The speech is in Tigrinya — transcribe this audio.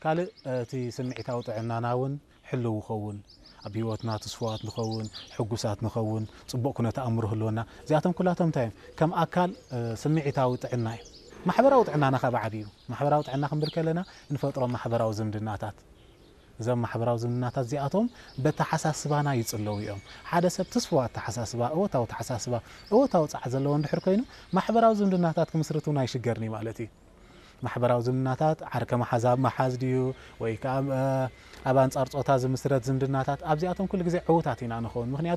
ካልእ እቲ ስምዒታዊ ጥዕናና እውን ሕልው ይኸውን ኣብ ሂወትና ተስፋዋት ንኸውን ሕጉሳት ንኸውን ጽቡቕ ኩነት ኣእምሮ ህልወና እዚኣቶም ኩላቶም እንታይ ከም ኣካል ስምዒታዊ ጥዕና እዩ ማሕበራዊ ጥዕናና ከብዓብዩ ማሕበራዊ ጥዕና ክንብል ከለና ንፈጥሮም ማሕበራዊ ዝምድናታት እዞም ማሕበራዊ ዝምድናታት እዚኣቶም በተሓሳስባና ይጽለው እዮም ሓደ ሰብ ተስፋዋት ተሓሳስባ እወታዊ ተሓሳስባ እወታዊ ጻዕ ዘለዎ እንድሕር ኮይኑ ማሕበራዊ ዝምድናታት ክምስርቱና ይሽገርኒ ማለት እዩ ማሕበራዊ ዝምድናታት ዓርከ ማሓዛብ ማሓዝ ድዩ ወይ ከዓ ኣብ ኣንጻር ጾታ ዝምስረት ዝምድናታት ኣብዚኣቶም ኩሉ ግዜ ዕዉታት ኢና ንኸውን ምክንያቱ